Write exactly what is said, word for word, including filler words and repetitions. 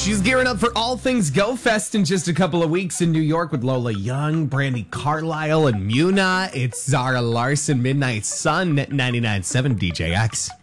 She's gearing up for All Things Go Fest in just a couple of weeks in New York with Lola Young, Brandi Carlile, and Muna. It's Zara Larson, Midnight Sun at ninety-nine point seven D J X.